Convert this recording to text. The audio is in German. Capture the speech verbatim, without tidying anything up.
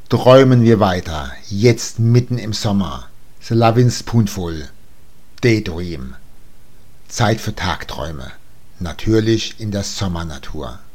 Träumen wir weiter, jetzt mitten im Sommer. The Lovin' Spoonful, Daydream. Zeit für Tagträume, natürlich in der Sommernatur.